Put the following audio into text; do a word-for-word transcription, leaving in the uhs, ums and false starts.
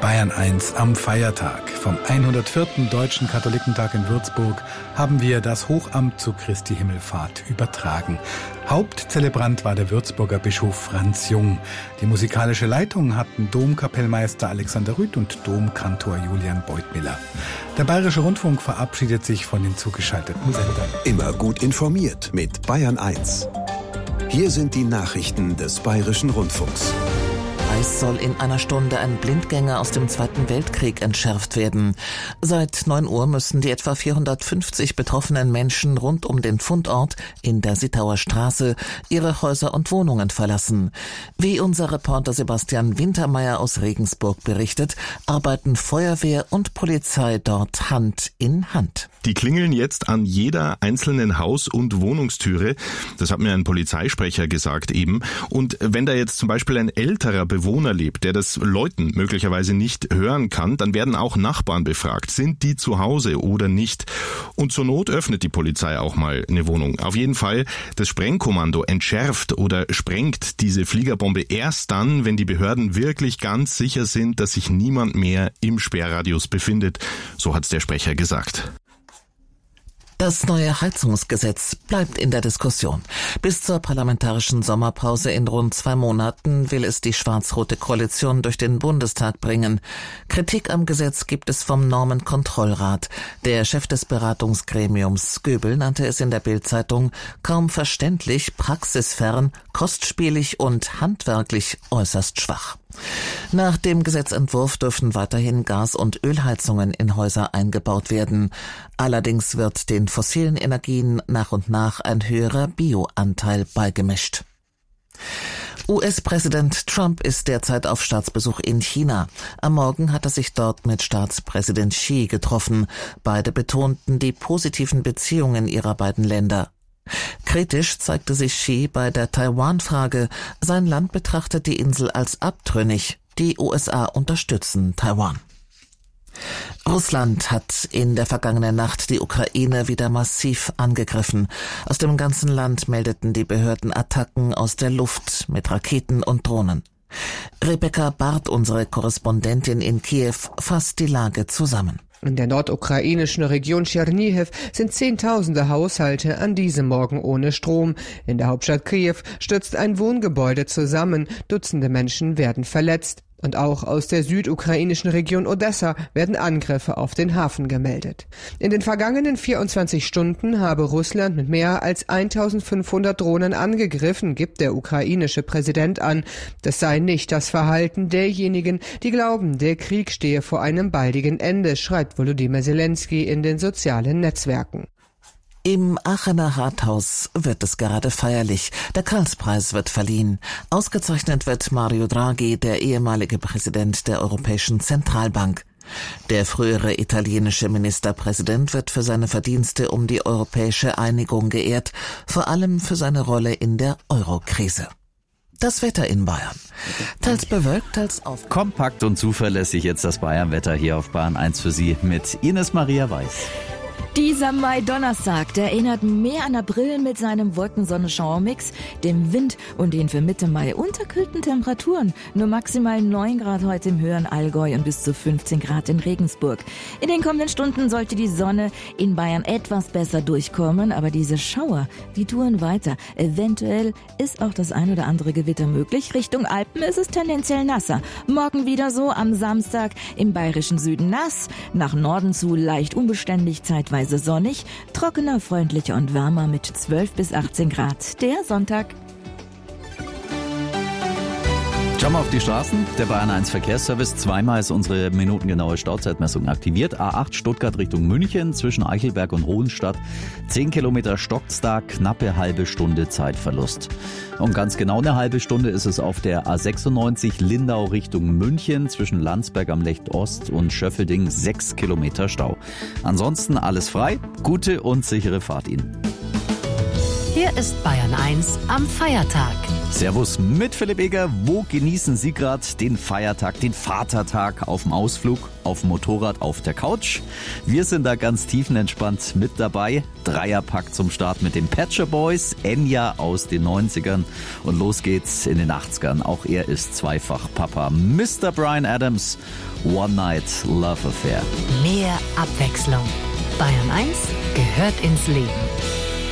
Bayern eins am Feiertag. Vom hundertvierten Deutschen Katholikentag in Würzburg haben wir das Hochamt zu Christi Himmelfahrt übertragen. Hauptzelebrant war der Würzburger Bischof Franz Jung. Die musikalische Leitung hatten Domkapellmeister Alexander Rüth und Domkantor Julian Beutmiller. Der Bayerische Rundfunk verabschiedet sich von den zugeschalteten Sendern. Immer gut informiert mit Bayern eins. Hier sind die Nachrichten des Bayerischen Rundfunks. Es soll in einer Stunde ein Blindgänger aus dem Zweiten Weltkrieg entschärft werden. Seit neun Uhr müssen die etwa vierhundertfünfzig betroffenen Menschen rund um den Fundort in der Sittauer Straße ihre Häuser und Wohnungen verlassen. Wie unser Reporter Sebastian Wintermeyer aus Regensburg berichtet, arbeiten Feuerwehr und Polizei dort Hand in Hand. Die klingeln jetzt an jeder einzelnen Haus- und Wohnungstüre. Das hat mir ein Polizeisprecher gesagt eben. Und wenn da jetzt zum Beispiel ein älterer Bewohner lebt, der das Läuten möglicherweise nicht hören kann, dann werden auch Nachbarn befragt. Sind die zu Hause oder nicht? Und zur Not öffnet die Polizei auch mal eine Wohnung. Auf jeden Fall, das Sprengkommando entschärft oder sprengt diese Fliegerbombe erst dann, wenn die Behörden wirklich ganz sicher sind, dass sich niemand mehr im Sperrradius befindet. So hat's der Sprecher gesagt. Das neue Heizungsgesetz bleibt in der Diskussion. Bis zur parlamentarischen Sommerpause in rund zwei Monaten will es die schwarz-rote Koalition durch den Bundestag bringen. Kritik am Gesetz gibt es vom Normenkontrollrat. Der Chef des Beratungsgremiums Göbel nannte es in der Bild-Zeitung kaum verständlich, praxisfern, kostspielig und handwerklich äußerst schwach. Nach dem Gesetzentwurf dürfen weiterhin Gas- und Ölheizungen in Häuser eingebaut werden. Allerdings wird den fossilen Energien nach und nach ein höherer Bioanteil beigemischt. U S-Präsident Trump ist derzeit auf Staatsbesuch in China. Am Morgen hat er sich dort mit Staatspräsident Xi getroffen. Beide betonten die positiven Beziehungen ihrer beiden Länder. Kritisch zeigte sich Xi bei der Taiwan-Frage. Sein Land betrachtet die Insel als abtrünnig. Die U S A unterstützen Taiwan. Russland hat in der vergangenen Nacht die Ukraine wieder massiv angegriffen. Aus dem ganzen Land meldeten die Behörden Attacken aus der Luft mit Raketen und Drohnen. Rebecca Barth, unsere Korrespondentin in Kiew, fasst die Lage zusammen. In der nordukrainischen Region Tschernihiw sind Zehntausende Haushalte an diesem Morgen ohne Strom. In der Hauptstadt Kiew stürzt ein Wohngebäude zusammen. Dutzende Menschen werden verletzt. Und auch aus der südukrainischen Region Odessa werden Angriffe auf den Hafen gemeldet. In den vergangenen vierundzwanzig Stunden habe Russland mit mehr als eintausendfünfhundert Drohnen angegriffen, gibt der ukrainische Präsident an. Das sei nicht das Verhalten derjenigen, die glauben, der Krieg stehe vor einem baldigen Ende, schreibt Volodymyr Zelensky in den sozialen Netzwerken. Im Aachener Rathaus wird es gerade feierlich. Der Karlspreis wird verliehen. Ausgezeichnet wird Mario Draghi, der ehemalige Präsident der Europäischen Zentralbank. Der frühere italienische Ministerpräsident wird für seine Verdienste um die europäische Einigung geehrt, vor allem für seine Rolle in der Euro-Krise. Das Wetter in Bayern. Teils bewölkt, teils auf. Kompakt und zuverlässig jetzt das Bayern-Wetter hier auf Bayern eins für Sie mit Ines Maria Weiß. Dieser Mai-Donnerstag, der erinnert mehr an April mit seinem Wolken-Sonne-Schauermix, dem Wind und den für Mitte Mai unterkühlten Temperaturen. Nur maximal neun Grad heute im höheren Allgäu und bis zu fünfzehn Grad in Regensburg. In den kommenden Stunden sollte die Sonne in Bayern etwas besser durchkommen, aber diese Schauer, die touren weiter. Eventuell ist auch das ein oder andere Gewitter möglich. Richtung Alpen ist es tendenziell nasser. Morgen wieder so, am Samstag im bayerischen Süden nass, nach Norden zu leicht unbeständig, zeitweise sonnig, trockener, freundlicher und wärmer mit zwölf bis achtzehn Grad. Der Sonntag. Schauen wir auf die Straßen. Der Bayern eins Verkehrsservice. Zweimal ist unsere minutengenaue Stauzeitmessung aktiviert. A acht Stuttgart Richtung München zwischen Eichelberg und Hohenstadt. zehn Kilometer stockt's da, knappe halbe Stunde Zeitverlust. Und ganz genau eine halbe Stunde ist es auf der A sechsundneunzig Lindau Richtung München zwischen Landsberg am Lech Ost und Schöffelding. sechs Kilometer Stau. Ansonsten alles frei. Gute und sichere Fahrt Ihnen. Hier ist Bayern eins am Feiertag. Servus mit Philipp Eger. Wo genießen Sie gerade den Feiertag, den Vatertag? Auf dem Ausflug, auf dem Motorrad, auf der Couch? Wir sind da ganz tiefenentspannt mit dabei. Dreierpack zum Start mit den Pet Shop Boys, Enya aus den neunzigern und los geht's in den achtzigern. Auch er ist zweifach Papa. Mister Bryan Adams, One Night Love Affair. Mehr Abwechslung. Bayern eins gehört ins Leben.